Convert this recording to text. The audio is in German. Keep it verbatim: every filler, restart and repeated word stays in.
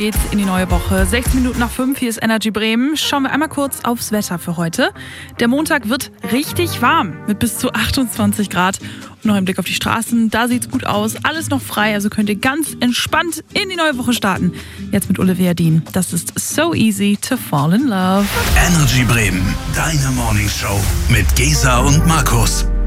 Geht's in die neue Woche. sechzehn Minuten nach fünf, hier ist Energy Bremen. Schauen wir einmal kurz aufs Wetter für heute. Der Montag wird richtig warm mit bis zu achtundzwanzig Grad. Und noch ein Blick auf die Straßen, da sieht's gut aus. Alles noch frei, also könnt ihr ganz entspannt in die neue Woche starten. Jetzt mit Olivia Dean. Das ist So Easy to Fall in Love. Energy Bremen, deine Morningshow mit Gesa und Markus.